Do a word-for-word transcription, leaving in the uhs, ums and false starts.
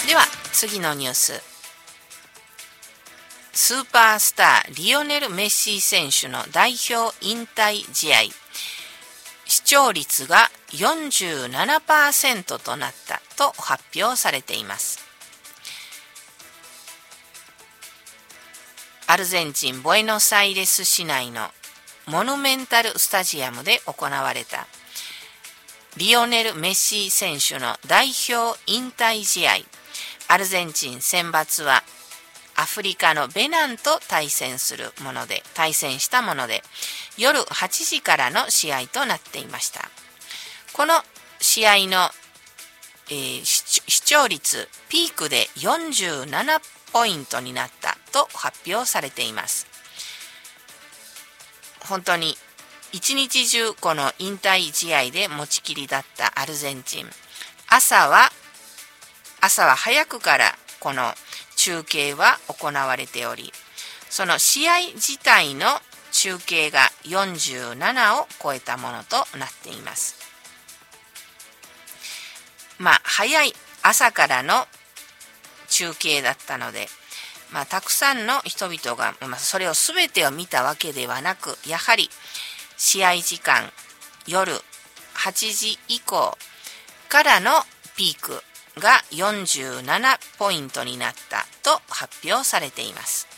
では次のニュース。スーパースターリオネル・メッシ選手の代表引退試合、視聴率が よんじゅうななパーセント となったと発表されています。アルゼンチン・ボエノスアイレス市内のモヌメンタルスタジアムで行われたリオネル・メッシ選手の代表引退試合、アルゼンチン選抜はアフリカのベナンと対戦するもので、対戦したもので、夜はちじからの試合となっていました。この試合の、えー、視聴率ピークでよんじゅうななポイントになったと発表されています。本当に一日中この引退試合で持ちきりだったアルゼンチン。朝は朝は早くからこの中継は行われており、その試合自体の中継がよんじゅうななを超えたものとなっています。まあ早い朝からの中継だったので、まあたくさんの人々が、まあ、それを全てを見たわけではなく、やはり試合時間夜はちじ以降からのピークがよんじゅうななポイントになったと発表されています。